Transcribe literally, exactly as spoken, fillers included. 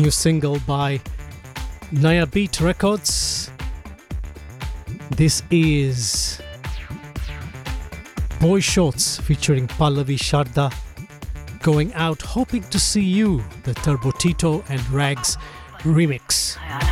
new single by Naya Beat Records. This is Boy Shorts featuring Pallavi Sharda. Going Out Hoping to See You, the Turbo Tito and Rags remix.